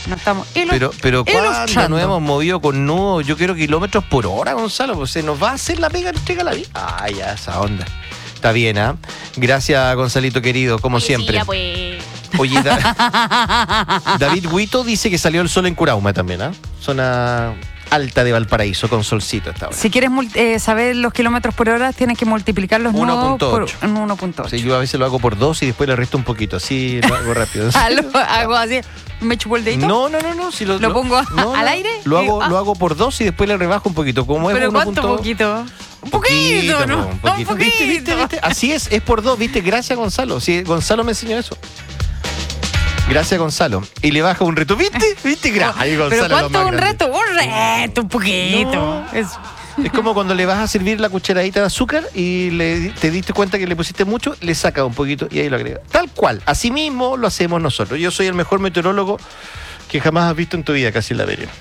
No estamos Pero ¿cuándo nos hemos movido con nudos? Yo quiero kilómetros por hora, Gonzalo. Pues se nos va a hacer la pega, entrega la vida. Ah, ya, esa onda. Está bien, ¿ah? Gracias, Gonzalito querido, como siempre. Ya, pues. Oye, David Huito dice que salió el sol en Curauma también, ¿ah? Zona alta de Valparaíso, con solcito esta hora. Si quieres saber los kilómetros por hora, tienes que multiplicar los nudos por 1.8. Sí, yo a veces lo hago por 2 y después le resto un poquito. Así lo hago rápido. Hago así, me chupo el dedito. No. Si lo pongo al aire. Lo hago por 2 y después le rebajo un poquito. Como ¿Pero es cuánto poquito? Un poquito, ¿no? Un poquito. ¿Viste? Así es por 2, ¿viste? Gracias, Gonzalo. Sí, Gonzalo me enseñó eso. Gracias, Gonzalo. Y le baja un reto. ¿Viste? Gracias, Gonzalo. ¿Pero cuánto es un reto? Un poquito. No. Es como cuando le vas a servir la cucharadita de azúcar y te diste cuenta que le pusiste mucho, le sacas un poquito y ahí lo agregas. Tal cual. Así mismo lo hacemos nosotros. Yo soy el mejor meteorólogo que jamás has visto en tu vida, casi la veré.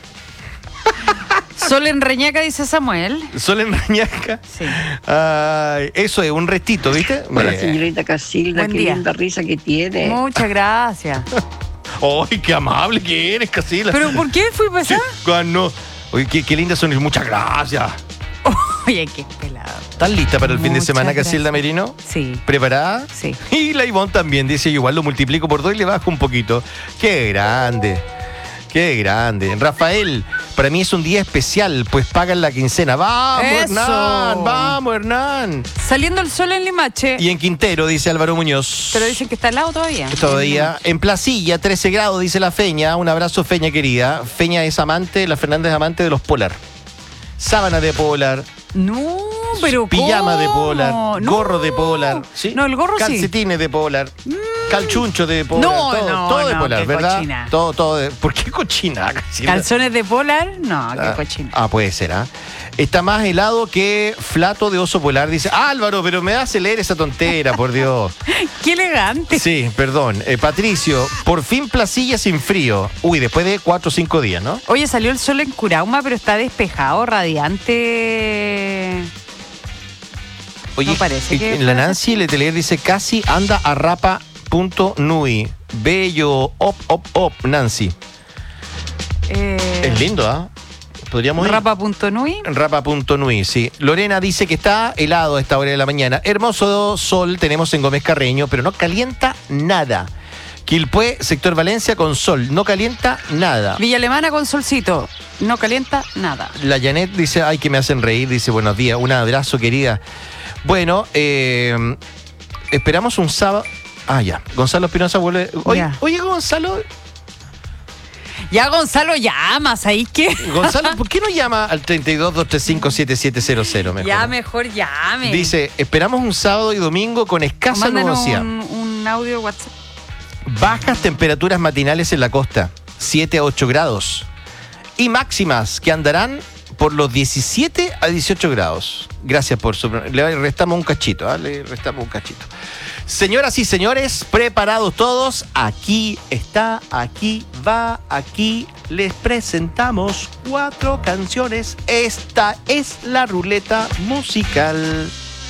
Sol en Reñaca, dice Samuel. Sol en Reñaca. Sí. Eso es un retito, ¿viste? Hola, señorita Casilda, qué linda risa que tiene. Muchas gracias. ¡Ay, qué amable que eres, Casilda! ¿Pero por qué fui pasar? No. Oye, qué lindas son. Muchas gracias. Oye, qué pelado. ¿Estás lista para el fin de semana, Casilda Merino? Sí. ¿Preparada? Sí. Y la Ivonne también dice, igual lo multiplico por 2 y le bajo un poquito. ¡Qué grande! ¡Qué grande! Rafael, para mí es un día especial, pues pagan la quincena. ¡Vamos, ¡eso! Hernán! ¡Vamos, Hernán! Saliendo el sol en Limache. Y en Quintero, dice Álvaro Muñoz. Pero dicen que está helado todavía. Todavía. En Placilla, 13 grados, dice la Feña. Un abrazo, Feña querida. Feña es amante, la Fernández es amante de los polar. Sábana de polar. No, pero pijama ¿cómo? De polar. No. Gorro de polar. ¿Sí? No, el gorro calcetines de polar. Calchuncho de polar. Todo de polar, ¿verdad? Cochina. Todo de... ¿Por qué cochina? ¿Calzones de polar? No, qué cochina. Puede ser, ¿ah? Está más helado que flato de oso polar. Dice, Álvaro, pero me hace leer esa tontera, por Dios. Qué elegante. Sí, perdón. Patricio, por fin Placilla sin frío. Uy, después de 4 o 5 días, ¿no? Oye, salió el sol en Curauma, pero está despejado, radiante. Oye, no parece que la Nancy Letelier dice, casi anda a rapa.nui. Bello, op, Nancy. Es lindo, ¿ah? ¿Podríamos ir? ¿Rapa.nui? Rapa.nui, sí. Lorena dice que está helado a esta hora de la mañana. Hermoso sol tenemos en Gómez Carreño, pero no calienta nada. Quilpué, sector Valencia, con sol. No calienta nada. Villa Alemana con solcito. No calienta nada. La Janet dice, ay, que me hacen reír. Dice, buenos días. Un abrazo, querida. Bueno, esperamos un sábado. Ya. Gonzalo Espinosa vuelve. Oye, Gonzalo. Ya, Gonzalo, llamas, ¿ahí qué? Gonzalo, ¿por qué no llama al 32-235-7700 mejor? Ya, mejor llame. Dice, esperamos un sábado y domingo con escasa nubosidad. un audio WhatsApp. Bajas temperaturas matinales en la costa, 7 a 8 grados. Y máximas que andarán por los 17 a 18 grados. Gracias por su... Le restamos un cachito, Señoras y señores, preparados todos, aquí está, aquí va, aquí les presentamos 4 canciones. Esta es la ruleta musical.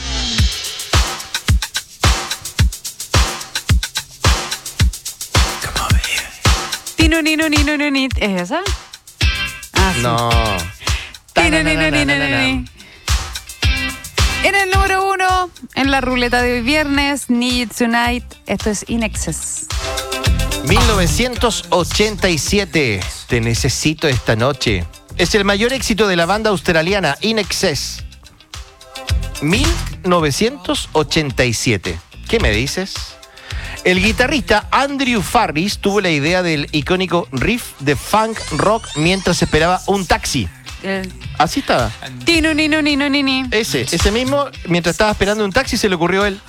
¿Es esa? Sí. No. En el número 1, en la ruleta de hoy viernes, Need It Tonight. Esto es In Excess. 1987. Te necesito esta noche. Es el mayor éxito de la banda australiana In Excess. 1987. ¿Qué me dices? El guitarrista Andrew Farris tuvo la idea del icónico riff de funk rock mientras esperaba un taxi. Así estaba. Ese mismo, mientras estaba esperando un taxi, se le ocurrió el...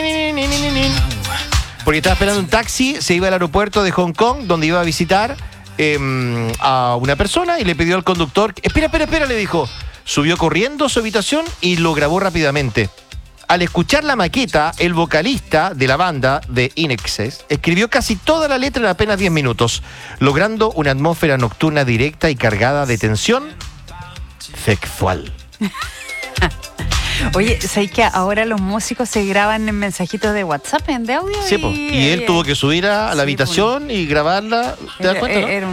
Porque estaba esperando un taxi, se iba al aeropuerto de Hong Kong, donde iba a visitar a una persona, y le pidió al conductor... Espera, le dijo. Subió corriendo a su habitación y lo grabó rápidamente. Al escuchar la maqueta, el vocalista de la banda de In Excess escribió casi toda la letra en apenas 10 minutos, logrando una atmósfera nocturna directa y cargada de tensión sexual. Oye, ¿sabes que ahora los músicos se graban en mensajitos de WhatsApp, de audio? Sí, y él tuvo que subir a la habitación y grabarla. ¿Te das cuenta, no?